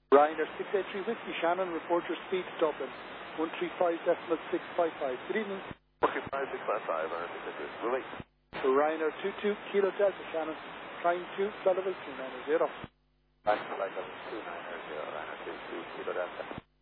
Ryanair 683 Whiskey Shannon, report your speed to Dublin, 135.655. Good evening. 135.655, Ruby. Ryanair 22 Kilo Delta Shannon, climb 2, Sullivan 290. Back to like 290, Ryanair 22 Kilo Delta.